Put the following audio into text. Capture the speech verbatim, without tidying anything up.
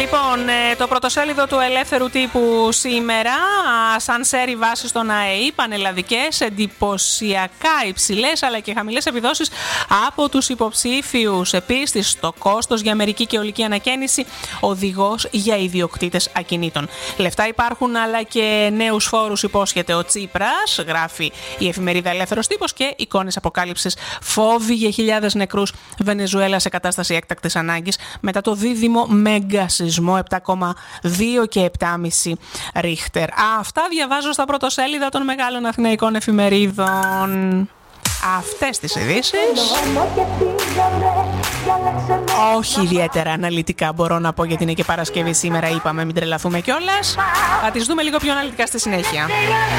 Λοιπόν, το πρωτοσέλιδο του Ελεύθερου Τύπου σήμερα, σαν σέρι βάση στον ΑΕΗ, πανελλαδικές, εντυπωσιακά υψηλές αλλά και χαμηλές επιδόσεις από τους υποψήφιους. Επίσης, στο κόστος για μερική και ολική ανακαίνιση, οδηγός για ιδιοκτήτες ακινήτων. Λεφτά υπάρχουν, αλλά και νέους φόρους υπόσχεται ο Τσίπρας, γράφει η εφημερίδα Ελεύθερος Τύπος, και εικόνες αποκάλυψης, φόβοι για χιλιάδες νεκρούς, Βενεζουέλα σε κατάσταση έκτακτης ανάγκης μετά το δίδυμο μέγα σεισμό επτά κόμμα δύο και επτά κόμμα πέντε Ρίχτερ. Αυτά διαβάζω στα πρωτοσέλιδα των μεγάλων αθηναϊκών εφημερίδων. Αυτές τις ειδήσεις, όχι ιδιαίτερα αναλυτικά μπορώ να πω, γιατί είναι και Παρασκευή σήμερα, είπαμε, μην τρελαθούμε κιόλας. Θα τις δούμε λίγο πιο αναλυτικά στη συνέχεια.